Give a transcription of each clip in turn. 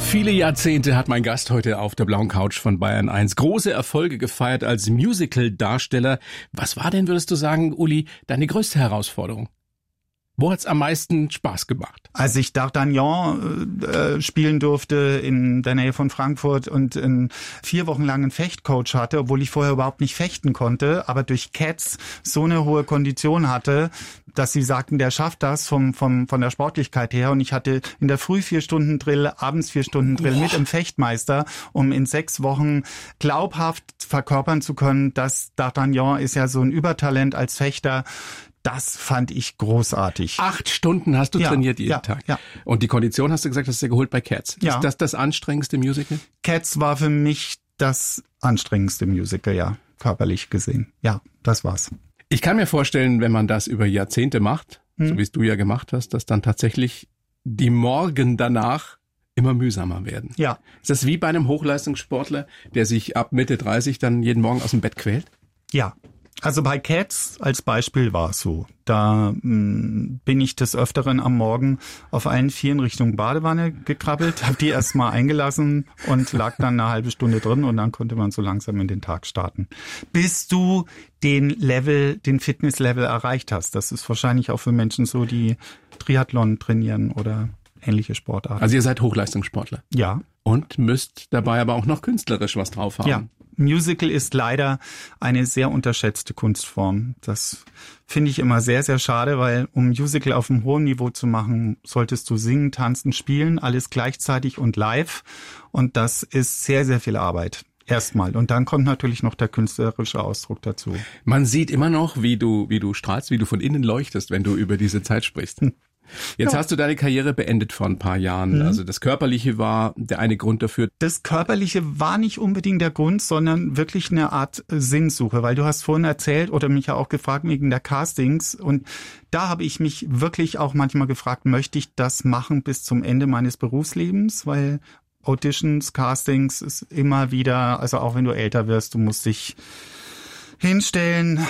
Viele Jahrzehnte hat mein Gast heute auf der blauen Couch von Bayern 1 große Erfolge gefeiert als Musical-Darsteller. Was war denn, würdest du sagen, Uli, deine größte Herausforderung? Wo hat's am meisten Spaß gemacht? Als ich D'Artagnan spielen durfte in der Nähe von Frankfurt und 4 Wochen lang einen Fechtcoach hatte, obwohl ich vorher überhaupt nicht fechten konnte, aber durch Cats so eine hohe Kondition hatte, dass sie sagten, der schafft das von der Sportlichkeit her. Und ich hatte in der Früh 4 Stunden Drill, abends 4 Stunden Drill mit dem Fechtmeister, um in 6 Wochen glaubhaft verkörpern zu können, dass D'Artagnan ist ja so ein Übertalent als Fechter. Das fand ich großartig. 8 Stunden hast du trainiert jeden Tag. Ja. Und die Kondition hast du gesagt, hast du geholt bei Cats. Ja. Ist das das anstrengendste Musical? Cats war für mich das anstrengendste Musical, ja, körperlich gesehen. Ja, das war's. Ich kann mir vorstellen, wenn man das über Jahrzehnte macht, so wie es du ja gemacht hast, dass dann tatsächlich die Morgen danach immer mühsamer werden. Ja. Ist das wie bei einem Hochleistungssportler, der sich ab Mitte 30 dann jeden Morgen aus dem Bett quält? Ja. Also bei Cats als Beispiel war es so. Da bin ich des Öfteren am Morgen auf allen 4 Richtung Badewanne gekrabbelt, habe die erstmal eingelassen und lag dann eine halbe Stunde drin und dann konnte man so langsam in den Tag starten. Bis du den Fitnesslevel erreicht hast. Das ist wahrscheinlich auch für Menschen so, die Triathlon trainieren oder ähnliche Sportarten. Also ihr seid Hochleistungssportler? Ja. Und müsst dabei aber auch noch künstlerisch was drauf haben. Ja. Musical ist leider eine sehr unterschätzte Kunstform. Das finde ich immer sehr, sehr schade, weil um Musical auf einem hohen Niveau zu machen, solltest du singen, tanzen, spielen, alles gleichzeitig und live. Und das ist sehr, sehr viel Arbeit. Erstmal. Und dann kommt natürlich noch der künstlerische Ausdruck dazu. Man sieht immer noch, wie du strahlst, wie du von innen leuchtest, wenn du über diese Zeit sprichst. Jetzt hast du deine Karriere beendet vor ein paar Jahren. Also das Körperliche war der eine Grund dafür. Das Körperliche war nicht unbedingt der Grund, sondern wirklich eine Art Sinnsuche, weil du hast vorhin erzählt oder mich ja auch gefragt wegen der Castings und da habe ich mich wirklich auch manchmal gefragt, möchte ich das machen bis zum Ende meines Berufslebens, weil Auditions, Castings ist immer wieder, also auch wenn du älter wirst, du musst dich hinstellen,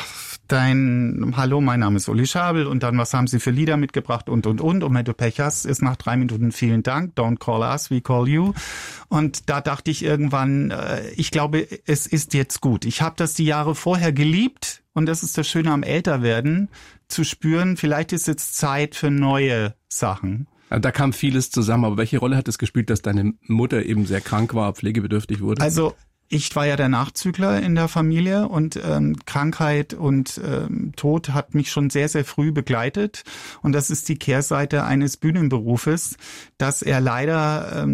Hallo, mein Name ist Uli Schabel und dann, was haben Sie für Lieder mitgebracht und. Und wenn du Pech hast, ist nach 3 Minuten vielen Dank, don't call us, we call you. Und da dachte ich irgendwann, ich glaube, es ist jetzt gut. Ich habe das die Jahre vorher geliebt und das ist das Schöne am Älterwerden, zu spüren, vielleicht ist jetzt Zeit für neue Sachen. Da kam vieles zusammen, aber welche Rolle hat es gespielt, dass deine Mutter eben sehr krank war, pflegebedürftig wurde? Also ich war ja der Nachzügler in der Familie und Krankheit und Tod hat mich schon sehr, sehr früh begleitet. Und das ist die Kehrseite eines Bühnenberufes, dass er leider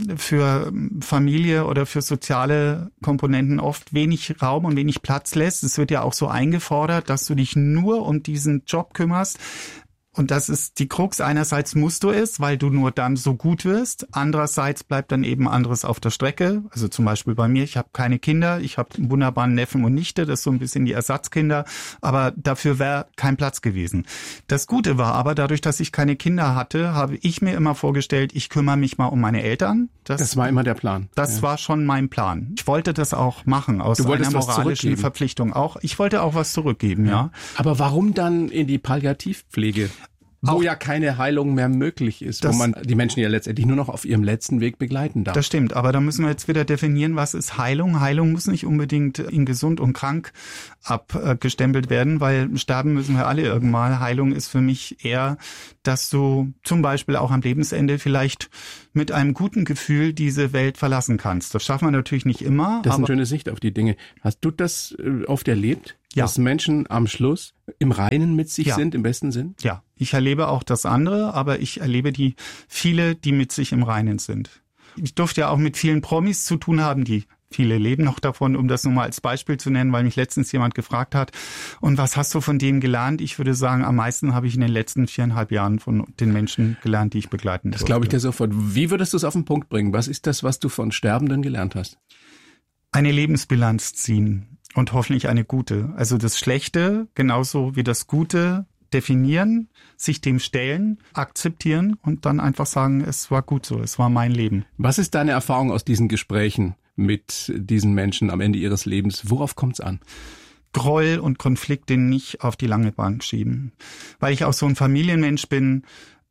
für Familie oder für soziale Komponenten oft wenig Raum und wenig Platz lässt. Es wird ja auch so eingefordert, dass du dich nur um diesen Job kümmerst. Und das ist die Krux. Einerseits musst du es, weil du nur dann so gut wirst. Andererseits bleibt dann eben anderes auf der Strecke. Also zum Beispiel bei mir, ich habe keine Kinder. Ich habe einen wunderbaren Neffen und Nichte. Das ist so ein bisschen die Ersatzkinder. Aber dafür wäre kein Platz gewesen. Das Gute war aber, dadurch, dass ich keine Kinder hatte, habe ich mir immer vorgestellt, ich kümmere mich mal um meine Eltern. Das war immer der Plan. Das war schon mein Plan. Ich wollte das auch machen, aus einer moralischen Verpflichtung auch. Ich wollte auch was zurückgeben, ja. Aber warum dann in die Palliativpflege? Wo ja keine Heilung mehr möglich ist, wo man die Menschen ja letztendlich nur noch auf ihrem letzten Weg begleiten darf. Das stimmt, aber da müssen wir jetzt wieder definieren, was ist Heilung. Heilung muss nicht unbedingt in gesund und krank abgestempelt werden, weil sterben müssen wir alle irgendwann. Heilung ist für mich eher, dass du zum Beispiel auch am Lebensende vielleicht mit einem guten Gefühl diese Welt verlassen kannst. Das schaffen wir natürlich nicht immer. Das ist eine schöne Sicht auf die Dinge. Hast du das oft erlebt? Ja. Dass Menschen am Schluss im Reinen mit sich sind, im besten Sinn? Ja, ich erlebe auch das andere, aber ich erlebe viele, die mit sich im Reinen sind. Ich durfte ja auch mit vielen Promis zu tun haben, viele leben noch davon, um das nur mal als Beispiel zu nennen, weil mich letztens jemand gefragt hat, und was hast du von dem gelernt? Ich würde sagen, am meisten habe ich in den letzten 4,5 Jahren von den Menschen gelernt, die ich begleiten durfte. Das glaube ich dir sofort. Wie würdest du es auf den Punkt bringen? Was ist das, was du von Sterbenden gelernt hast? Eine Lebensbilanz ziehen. Und hoffentlich eine gute. Also das Schlechte genauso wie das Gute definieren, sich dem stellen, akzeptieren und dann einfach sagen, es war gut so, es war mein Leben. Was ist deine Erfahrung aus diesen Gesprächen mit diesen Menschen am Ende ihres Lebens? Worauf kommt's an? Groll und Konflikte nicht auf die lange Bank schieben. Weil ich auch so ein Familienmensch bin,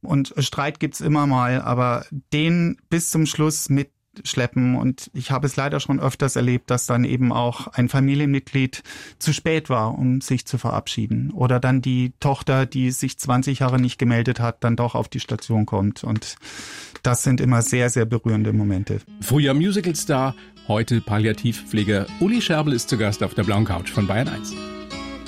Und Streit gibt's immer mal, aber den bis zum Schluss mitschleppen. Und ich habe es leider schon öfters erlebt, dass dann eben auch ein Familienmitglied zu spät war, um sich zu verabschieden. Oder dann die Tochter, die sich 20 Jahre nicht gemeldet hat, dann doch auf die Station kommt. Und das sind immer sehr, sehr berührende Momente. Früher Musicalstar, heute Palliativpfleger Uli Scherbel ist zu Gast auf der blauen Couch von Bayern 1.